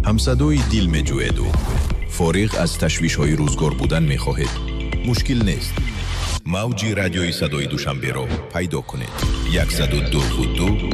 ҳамсадои дил меҷӯеду. фориғ аз ташвишҳои рӯзгор будан мехоҳед? мушкил нест. мавҷи радиои садои душанберо пайдо кунед. 102.2